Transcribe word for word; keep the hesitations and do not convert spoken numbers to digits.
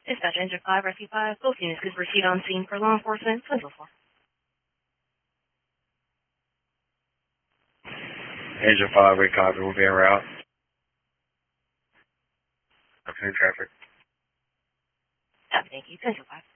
Dispatch Engine five, Rescue five, both units could proceed on scene for law enforcement. Central four. Engine five, we copy. We'll be en route. Opening traffic. Oh, thank you. Central five.